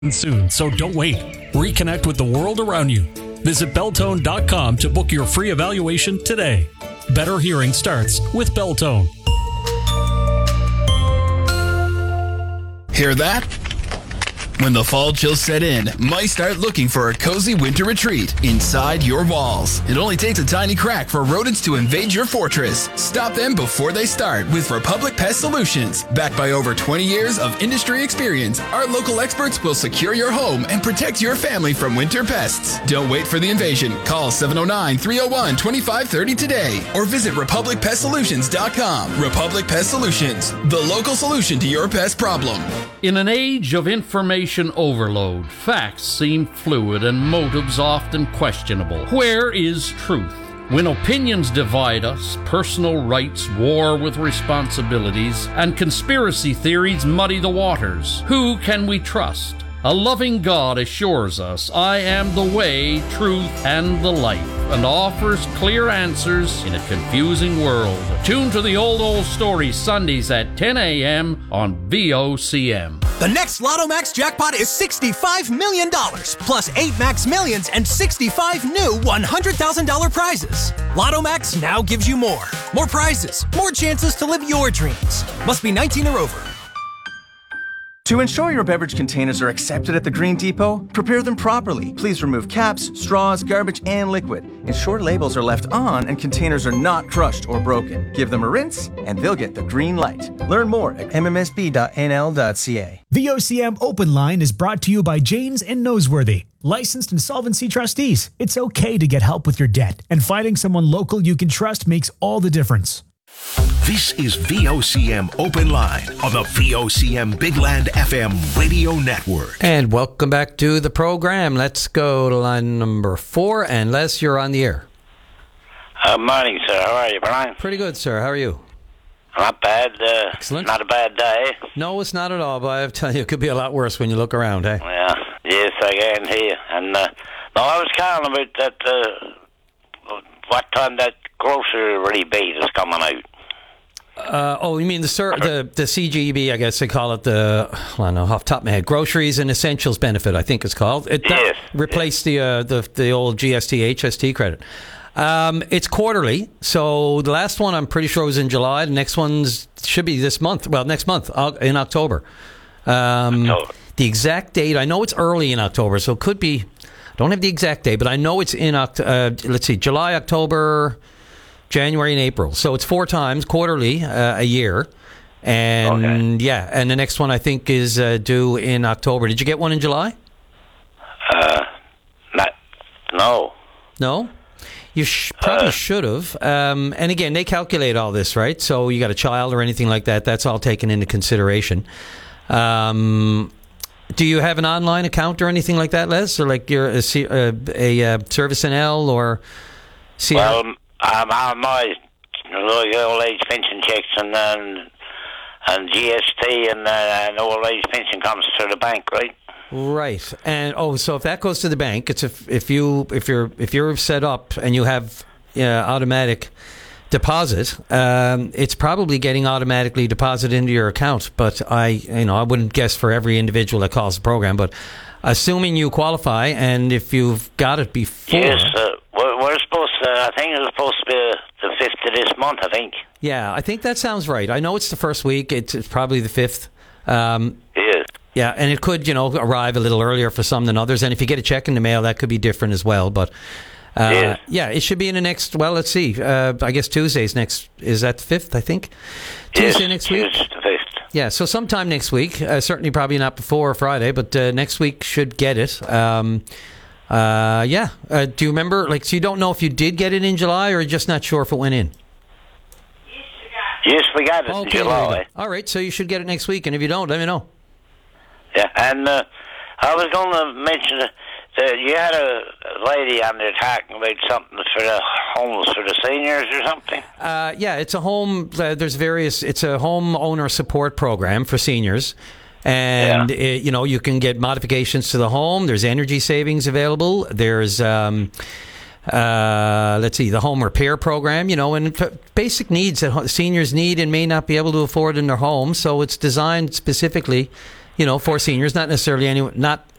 soon, so don't wait. Reconnect with the world around you. Visit Beltone.com to book your free evaluation today. Better hearing starts with Beltone. Hear that? When the fall chills set in, might start looking for a cozy winter retreat inside your walls. It only takes a tiny crack for rodents to invade your fortress. Stop them before they start with Republic Pest Solutions. Backed by over 20 years of industry experience, our local experts will secure your home and protect your family from winter pests. Don't wait for the invasion. Call 709-301-2530 today or visit RepublicPestSolutions.com. Republic Pest Solutions, the local solution to your pest problem. In an age of information overload, facts seem fluid and motives often questionable. Where is truth? When opinions divide us, personal rights war with responsibilities, and conspiracy theories muddy the waters, who can we trust? A loving God assures us, I am the way, truth, and the life, and offers clear answers in a confusing world. Tune to the Old Story Sundays at 10 a.m. on VOCM. The next Lotto Max jackpot is $65 million, plus 8 Max Millions and 65 new $100,000 prizes. Lotto Max now gives you more. More prizes, more chances to live your dreams. Must be 19 or over. To ensure your beverage containers are accepted at the Green Depot, prepare them properly. Please remove caps, straws, garbage, and liquid. Ensure labels are left on and containers are not crushed or broken. Give them a rinse, and they'll get the green light. Learn more at mmsb.nl.ca. VOCM Open Line is brought to you by Janes and Noseworthy. Licensed insolvency trustees. It's okay to get help with your debt, and finding someone local you can trust makes all the difference. This is VOCM Open Line on the VOCM Big Land FM radio network. And welcome back to the program. Let's go to line number 4. And Les, you're on the air. Morning, sir. How are you, Brian? Pretty good, sir. How are you? Not bad. Excellent. Not a bad day. No, it's not at all, but I tell you, it could be a lot worse when you look around, eh? Yeah. Yes, I guarantee you. And no, I was calling about that, what time that grocery rebate is coming out. You mean the CGB, I guess they call it I don't know, off the top of my head, Groceries and Essentials Benefit, I think it's called. That replaced the old GST, HST credit. It's quarterly, so the last one I'm pretty sure was in July. The next one's should be this month. Well, next month, in October. The exact date, I know it's early in October, so it could be, I don't have the exact date, but I know it's in, July, October, January and April. So it's 4 times quarterly a year. And and the next one I think is due in October. Did you get one in July? No. No? You probably should have. And again, they calculate all this, right? So you got a child or anything like that, that's all taken into consideration. Do you have an online account or anything like that, Les? Or like you're a Service NL or CR? Well, I'm on my old age pension checks and GST and old age pension comes through the bank, right? Right. And so if that goes to the bank, it's if you're set up and you have automatic deposit, it's probably getting automatically deposited into your account. But I wouldn't guess for every individual that calls the program, but assuming you qualify and if you've got it before. Yes, we're supposed to, I think it's supposed to be the 5th of this month, I think. Yeah, I think that sounds right. I know it's the first week. It's probably the 5th. Yeah, and it could, arrive a little earlier for some than others. And if you get a check in the mail, that could be different as well. But, it should be in the next, well, let's see. I guess Tuesday's next, is that the 5th, I think? Tuesday next week? Tuesday the 5th. Yeah, so sometime next week. Certainly probably not before Friday, but next week should get it. Do you remember, so you don't know if you did get it in July or you're just not sure if it went in? Yes, we got it in July. All right, so you should get it next week, and if you don't, let me know. Yeah, and I was going to mention that you had a lady on there talking about something for the homeless, for the seniors or something. It's a home. It's a homeowner support program for seniors, and you can get modifications to the home. There's energy savings available. There's the home repair program. And basic needs that seniors need and may not be able to afford in their home. So it's designed specifically. for seniors, not necessarily anyone, not